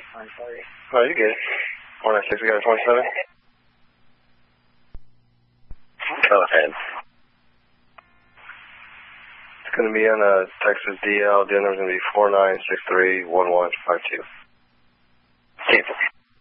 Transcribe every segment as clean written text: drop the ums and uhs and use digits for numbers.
I'm sorry. Oh, you good. 196, we got a 27. Go ahead. It's going to be on a Texas DL. The number's going to be 49631152. Cancel.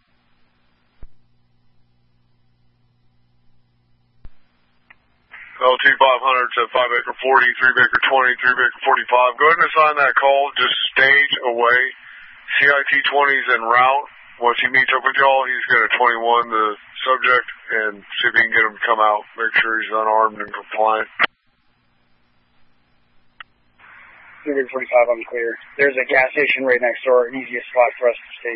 LT 500 to 5 acre 40, 3 acre 20, 3 acre 45. Go ahead and assign that call. Just stage away. CIT 20's en route. Once he meets up with y'all, he's going to 21 the subject and see if he can get him to come out. Make sure he's unarmed and compliant. 3 acre 45, I'm clear. There's a gas station right next door. Easiest spot for us to stay.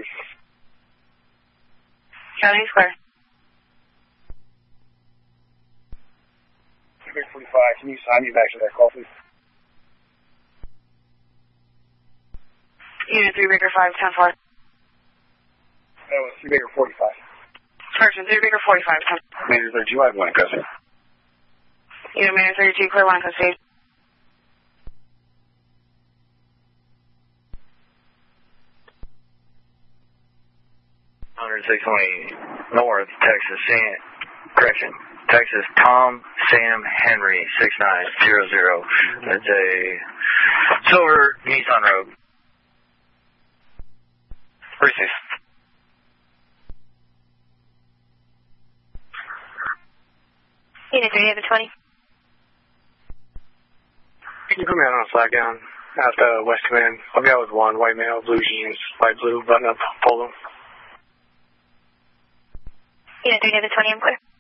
County Square. 3 acre 45, can you sign me back to that call, please? Unit 3 acre 5, 10-4. That was 3 acre 45. Correction, 3 acre 45, 10-4. Manager 32, I have one in custody. Unit Manager 32, clear 1 in custody. North, Texas, Texas, Tom Sam Henry, 6900. That's a silver Nissan Rogue. Receive. Unit 3, have a 20. Can you put me out on a flag down at the West Command? I'll be out with one, white male, blue jeans, light blue, button up, polo. Unit 3, have a 20, I'm clear.